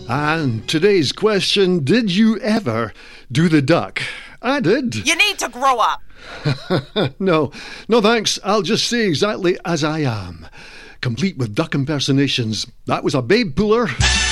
And today's question, did you ever do the duck? I did. You need to grow up. No thanks. I'll just say exactly as I am. Complete with duck impersonations. That was a babe pooler.